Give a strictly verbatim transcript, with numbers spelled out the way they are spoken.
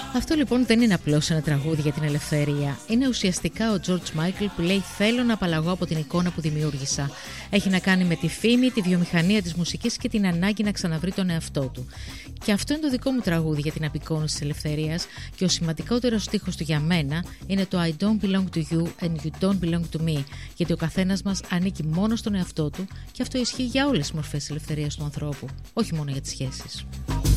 Αυτό λοιπόν δεν είναι απλώς ένα τραγούδι για την ελευθερία. Είναι ουσιαστικά ο George Michael που λέει: θέλω να απαλλαγώ από την εικόνα που δημιούργησα. Έχει να κάνει με τη φήμη, τη βιομηχανία της μουσικής και την ανάγκη να ξαναβρει τον εαυτό του. Και αυτό είναι το δικό μου τραγούδι για την απεικόνωση της ελευθερίας, και ο σημαντικότερος στίχος του για μένα είναι το I don't belong to you and you don't belong to me, γιατί ο καθένας μας ανήκει μόνο στον εαυτό του, και αυτό ισχύει για όλες τις μορφές της ελευθερίας του ανθρώπου, όχι μόνο για τις σχέσεις.